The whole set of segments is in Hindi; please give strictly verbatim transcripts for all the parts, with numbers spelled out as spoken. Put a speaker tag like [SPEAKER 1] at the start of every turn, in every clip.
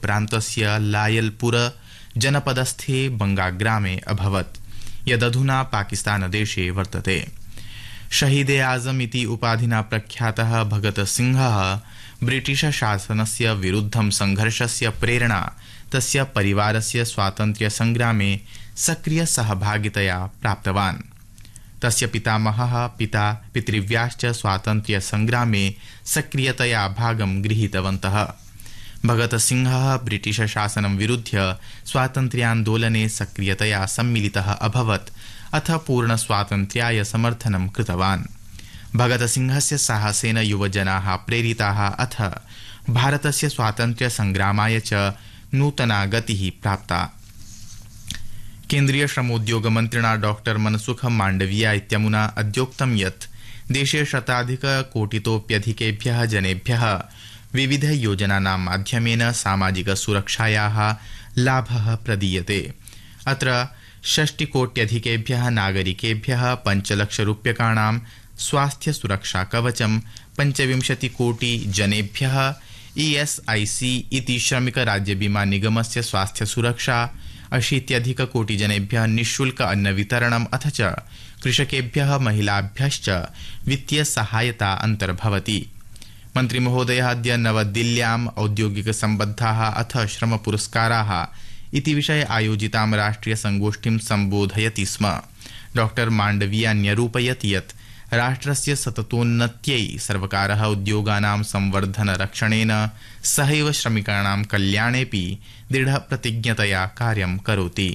[SPEAKER 1] प्रान्तस्य लायलपुर जनपदस्थे बंगाग्रामे अभवत्, यदधुना पाकिस्तानदेशे वर्तते। शहीद ए आजम इति उपाधिना प्रख्यातः भगत सिंहः ब्रिटिश शासनस्य विरुद्धं संघर्षस्य प्रेरणा तस्य परिवारस्य स्वातन्त्र्य संग्रामे सक्रिय सहभागितया प्राप्तवान्। तस्य पितामहः पिता पितृव्याश्च स्वातन्त्र्य संग्रामे सक्रियतया भागं गृहीतवन्तः। भगत सिंहः ब्रिटिश शासनं विरुध्य स्वातन्त्र्यान्दोलने सक्रियतया सम्मिलितः अभवत्, अथ पूर्ण स्वातन्त्र्याय समर्थनं कृतवान्। भगत सिंहस्य साहसेन युवजनाः प्रेरिताः, अथ भारतस्य स्वातन्त्र्य संग्रामाय च नूतना गतिः प्राप्ता। केन्द्रीय श्रमोद्योग मन्त्रिणा डॉक्टर मनसुख माण्डविया इत्यमुना अद्योक्तं यत् देशे शताधिक कोटितोप्यधिकेभ्यः जनेभ्यः विविध योजनानां माध्यमेन सामाजिक सुरक्षायाः लाभः प्रदीयते। अत्र षष्टिकोट्यधिकेभ्यः नागरिकेभ्यः पञ्चलक्षरूप्यकाणां स्वास्थ्य सुरक्षा कवचं, पञ्चविंशतिकोटि जनेभ्यः ईएसआईसी इति श्रमिक राज्य बीमा निगमस्य स्वास्थ्य सुरक्षा, अशीत्यधिक कोटि जनेभ्यः निःशुल्क अन्न वितरणम्, अथ च कृषकेभ्यः महिलाभ्यश्च वित्तीय सहायता अन्तर्भवति। मन्त्री महोदयः अद्य नवदिल्ल्याम् औद्योगिक सम्बद्धाः अथ श्रम पुरस्काराः इति विषये आयोजितां राष्ट्रिय संगोष्ठीं सम्बोधयति स्म। डॉक्टर माण्डविया न्यरूपयत् यत् राष्ट्रस्य सततोन्नत्यै सर्वकारः उद्योगानां संवर्धन रक्षणेन सहैव श्रमिकाणां कल्याणेऽपि दृढप्रतिज्ञतया कार्यं करोति।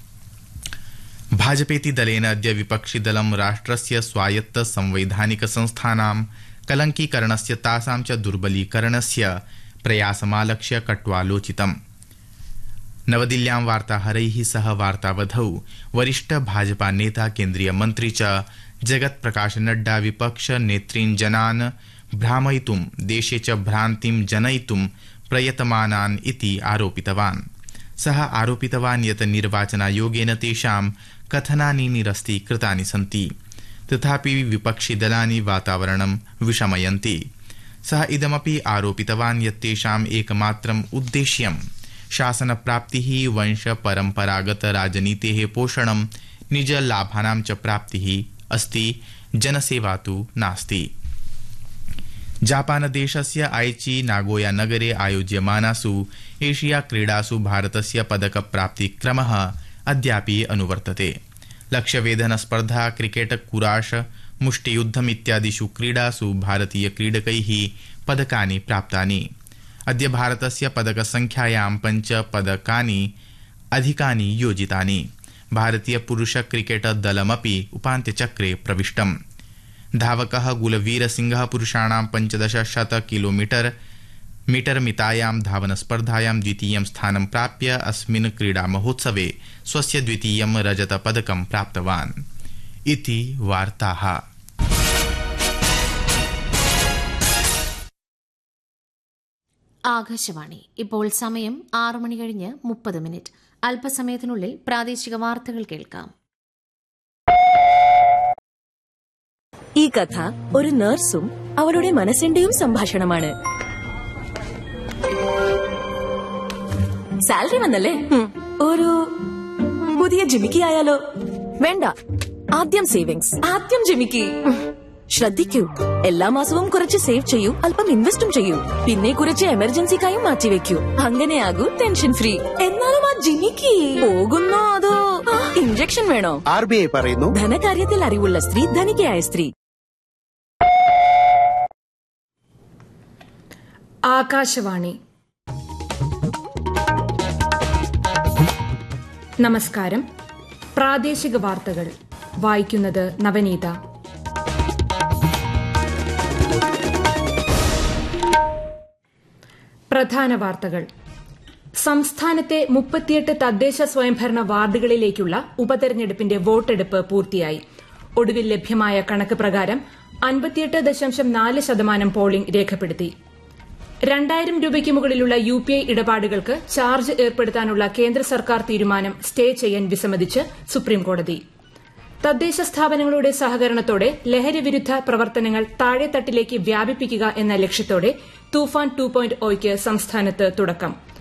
[SPEAKER 1] भाजपेति दलेन अद्य विपक्षिदलं राष्ट्रस्य स्वायत्त संवैधानिक संस्थानां कलंकीकरणस्य तासां च दुर्बलीकरणस्य प्रयासमालक्ष्य कट्वालोचितम्। नवदिल्ल्यां वार्ताहरैः सह वार्तावधौ वरिष्ठ भाजपा नेता केन्द्रीय मन्त्री च जगत प्रकाश नड्डा विपक्ष नेतॄन् जनान् भ्रामयितुं देशे च भ्रान्तिं जनयितुं प्रयतमानान् इति आरोपितवान्। सः आरोपितवान् यत् निर्वाचनायोगेन तेषां कथनानि निरस्तीकृतानि सन्ति, तथापि विपक्षि दलानि वातावरणं विषमयन्ति। सः इदमपि आरोपितवान् यत् तेषाम् एकमात्रम् उद्देश्यं शासनप्राप्तिः, वंश परम्परागत राजनीतेः पोषणं, निज लाभानां च प्राप्तिः अस्ति, जनसेवा तु नास्ति। जापानदेशस्य आइची नागोया नगरे आयोज्यमानासु एशिया क्रीडासु भारतस्य पदक प्राप्तिक्रमः अद्यापि अनुवर्तते। लक्ष्यवेधन स्पर्धा, क्रिकेट, कुराश, मुष्टियुद्धम् इत्यादिषु क्रीडासु भारतीय क्रीडकैः पदकानि प्राप्तानि। अद्य भारतस्य पदक संख्यायां पञ्च पदकानि अधिकानि योजितानि। भारतीय पुरुष क्रिकेट दलमपि उपान्त्यचक्रे प्रविष्टम्। धावकः गुलवीर सिंहः पुरुषाणां पञ्चदश शत किलोमीटर मीटर मितायां धावन स्पर्धायां द्वितीयं स्थानं प्राप्य अस्मिन् क्रीडा महोत्सवे स्वस्य द्वितीयं रजत पदकं प्राप्तवान्। इति वार्ताः।
[SPEAKER 2] ആകാശവാണി. ഇപ്പോൾ സമയം ആറു മണി കഴിഞ്ഞ് മുപ്പത് മിനിറ്റ്. അല്പസമയത്തിനുള്ളിൽ പ്രാദേശിക വാർത്തകൾ കേൾക്കാം.
[SPEAKER 3] ഈ കഥ ഒരു നഴ്സും അവളുടെ മനസ്സിന്റെയും സംഭാഷണമാണ്. സാലറി വന്നല്ലേ? ഒരു പുതിയ ജിമിക്കി ആയാലോ? വേണ്ട, ആദ്യം സേവിങ്സ്, ആദ്യം ജിമിക്കി. ശ്രദ്ധിക്കൂ, എല്ലാ മാസവും കുറച്ച് സേവ് ചെയ്യൂ, അല്പം ഇൻവെസ്റ്റും ചെയ്യൂ, പിന്നെ കുറച്ച് എമർജൻസിക്കായും മാറ്റിവെക്കൂ. അങ്ങനെയാകൂ ടെൻഷൻ ഫ്രീ. എന്നാലും ആ ജിമിക്കി പോകുന്നോ അതോ ഇഞ്ചക്ഷൻ വേണോ?
[SPEAKER 4] ആർ ബി ഐ പറയുന്നു,
[SPEAKER 3] ധനകാര്യത്തിൽ അറിവുള്ള സ്ത്രീ ധനികയായ സ്ത്രീ.
[SPEAKER 5] ആകാശവാണി. നമസ്കാരം. പ്രാദേശിക വാർത്തകൾ വായിക്കുന്നത് നവനീത. പ്രധാന വാർത്തകൾ. സംസ്ഥാനത്തെ മുപ്പത്തിയെട്ട് തദ്ദേശ സ്വയംഭരണ വാർഡുകളിലേക്കുള്ള ഉപതെരഞ്ഞെടുപ്പിന്റെ വോട്ടെടുപ്പ് പൂർത്തിയായി. ഒടുവിൽ ലഭ്യമായ കണക്ക് പ്രകാരം അൻപത്തിയെട്ട് ദശാംശം നാല് ശതമാനം പോളിംഗ് രേഖപ്പെടുത്തി. രണ്ടായിരം രൂപയ്ക്ക് മുകളിലുള്ള യു പി ഐ ഇടപാടുകൾക്ക് ചാർജ് ഏർപ്പെടുത്താനുള്ള കേന്ദ്ര സർക്കാർ തീരുമാനം സ്റ്റേ ചെയ്യാൻ വിസമ്മതിച്ച് സുപ്രീംകോടതി. തദ്ദേശ സ്ഥാപനങ്ങളുടെ സഹകരണത്തോടെ ലഹരിവിരുദ്ധ പ്രവർത്തനങ്ങൾ താഴെത്തട്ടിലേക്ക് വ്യാപിപ്പിക്കുക എന്ന ലക്ഷ്യത്തോടെ തൂഫാൻ ടു പോയിന്റ് ഒയ്ക്ക് സംസ്ഥാനത്ത് തുടക്കം.